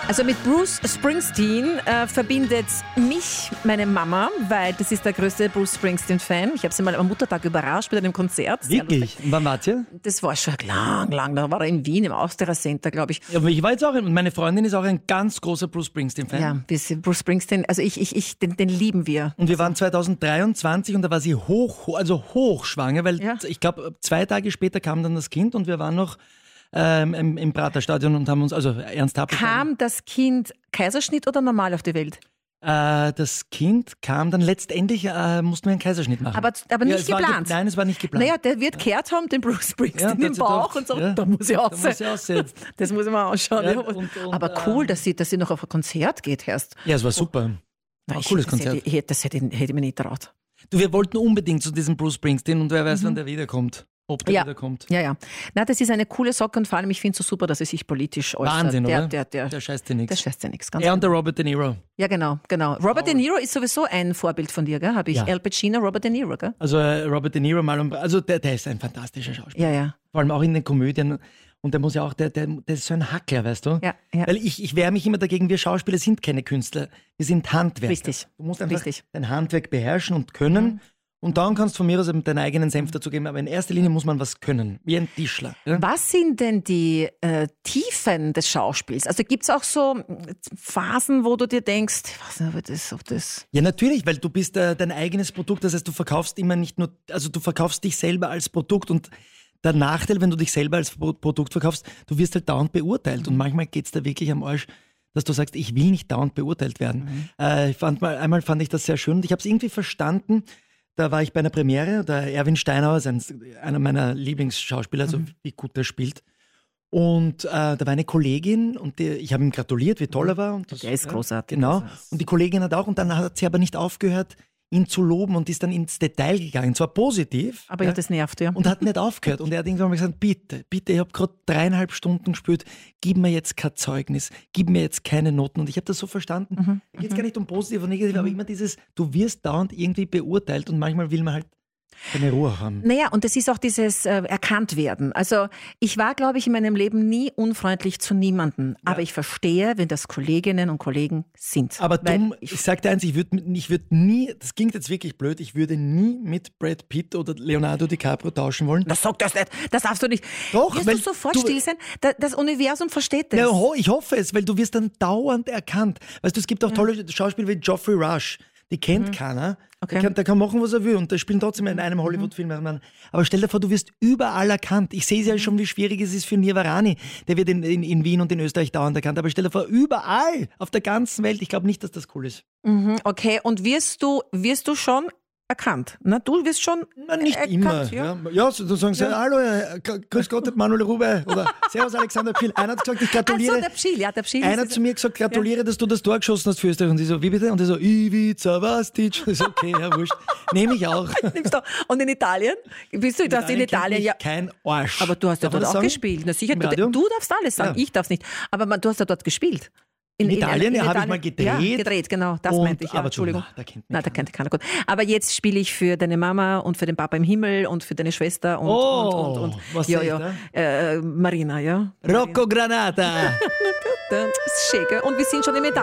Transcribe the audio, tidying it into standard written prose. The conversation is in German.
Also mit Bruce Springsteen verbindet mich meine Mama, weil das ist der größte Bruce Springsteen-Fan. Ich habe sie mal am Muttertag überrascht mit einem Konzert. Wirklich? Und wann wart ihr? Das war schon lang. Da war er in Wien im Austria Center, glaube ich. Ja, aber ich war jetzt auch, meine Freundin ist auch ein ganz großer Bruce Springsteen-Fan. Ja, Bruce Springsteen, also den lieben wir. Und wir waren 2023 und da war sie hochschwanger, weil ich glaube, 2 Tage später kam dann das Kind und wir waren noch im Praterstadion und haben uns, also Ernst Happel. Kam das Kind Kaiserschnitt oder normal auf die Welt? Das Kind kam dann letztendlich, mussten wir einen Kaiserschnitt machen. Aber nicht geplant? Nein, es war nicht geplant. Naja, der wird gehört haben, den Bruce Springsteen im Bauch und so, da muss ich aussehen. Das muss ich mal anschauen. Ja, aber cool, dass sie noch auf ein Konzert geht erst. Ja, es war super. War ein cooles Konzert. Das hätte ich mir nicht traut. Du, wir wollten unbedingt zu diesem Bruce Springsteen und wer weiß, wann der wiederkommt. Ob der wiederkommt. Ja. Na, das ist eine coole Socke und vor allem, ich finde es so super, dass er sich politisch äußert. Wahnsinn, oder? Der scheißt dir nichts. Der scheißt dir nichts, ganz Er und der Robert De Niro. Ja, genau. Robert De Niro ist sowieso ein Vorbild von dir, gell? Habe ich. Ja. Al Pacino, Robert De Niro, gell? Also Robert De Niro der ist ein fantastischer Schauspieler. Ja. Vor allem auch in den Komödien. Und der muss ja auch, der ist so ein Hackler, weißt du? Ja. Weil ich wehre mich immer dagegen, wir Schauspieler sind keine Künstler, wir sind Handwerker. Richtig. Du musst einfach dein Handwerk beherrschen und können. Mhm. Und dann kannst du von mir aus deinen eigenen Senf dazugeben. Aber in erster Linie muss man was können, wie ein Tischler. Ja? Was sind denn die Tiefen des Schauspiels? Also gibt es auch so Phasen, wo du dir denkst, ich weiß nicht, ob das... Ja, natürlich, weil du bist dein eigenes Produkt. Das heißt, du verkaufst immer nicht nur, also du verkaufst dich selber als Produkt und der Nachteil, wenn du dich selber als Produkt verkaufst, du wirst halt dauernd beurteilt. Und manchmal geht es da wirklich am Arsch, dass du sagst, ich will nicht dauernd beurteilt werden. Einmal fand ich das sehr schön und ich habe es irgendwie verstanden. Da war ich bei einer Premiere, der Erwin Steinauer ist einer meiner Lieblingsschauspieler, so wie gut er spielt. Und da war eine Kollegin und ich habe ihm gratuliert, wie toll er war. Und der ist großartig. Genau. Und die Kollegin hat auch, und dann hat sie aber nicht aufgehört, ihn zu loben und ist dann ins Detail gegangen. Zwar positiv. Aber das nervt, ja. Und hat nicht aufgehört. Und er hat irgendwann mal gesagt, bitte, ich habe gerade 3,5 Stunden gespielt, gib mir jetzt kein Zeugnis, gib mir jetzt keine Noten. Und ich habe das so verstanden. Da geht es gar nicht um positiv und negativ, aber immer dieses, du wirst dauernd irgendwie beurteilt und manchmal will man halt eine Ruhe haben. Naja, und das ist auch dieses erkannt werden. Also ich war, glaube ich, in meinem Leben nie unfreundlich zu niemandem. Aber ich verstehe, wenn das Kolleginnen und Kollegen sind. Aber ich sage dir eins, ich würde nie, das klingt jetzt wirklich blöd, ich würde nie mit Brad Pitt oder Leonardo DiCaprio tauschen wollen. Das sag das nicht, das darfst du nicht. Doch, wirst du sofort still sein? Das Universum versteht das. Ja, ich hoffe es, weil du wirst dann dauernd erkannt. Weißt du, es gibt auch tolle Schauspieler wie Geoffrey Rush. Die kennt keiner. Okay. Der kann machen, was er will. Und der spielt trotzdem in einem Hollywood-Film. Aber stell dir vor, du wirst überall erkannt. Ich sehe es ja schon, wie schwierig es ist für Nirvarani. Der wird in Wien und in Österreich dauernd erkannt. Aber stell dir vor, überall auf der ganzen Welt. Ich glaube nicht, dass das cool ist. Okay, und wirst du schon erkannt? Na, du wirst schon nicht erkannt, immer. Ja, du sagst hallo, grüß Gott, Manuel Rube oder servus Alexander Pschill. Einer hat gesagt, ich gratuliere. Der Pschill. Einer hat zu mir gesagt, gratuliere, dass du das Tor geschossen hast für Österreich. Und ich so, wie bitte? Und ich so, Ivica Vastic. Ich so, okay, ja, wurscht. Nehme ich auch. Und in Italien? Bist du in Italien? Ja. Kein Arsch. Aber du hast ja dort auch gespielt. Na sicher, du darfst alles sagen, ich darf's nicht. Aber du hast ja dort gespielt. In Italien habe ich mal gedreht. Ja, gedreht, genau. Das meinte ich. Ja. Aber Entschuldigung. Da kennt keiner gut. Aber jetzt spiele ich für deine Mama und für den Papa im Himmel und für deine Schwester und was Marina, ja. Rocco Granata. Das ist schön, gell? Und wir sind schon im Italien.